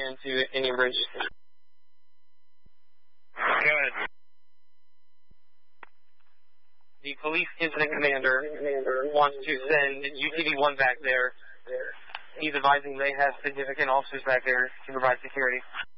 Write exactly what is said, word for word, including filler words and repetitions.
into any emergency. Go ahead. The police incident commander wants to send U T V one back there. He's advising they have significant officers back there to provide security.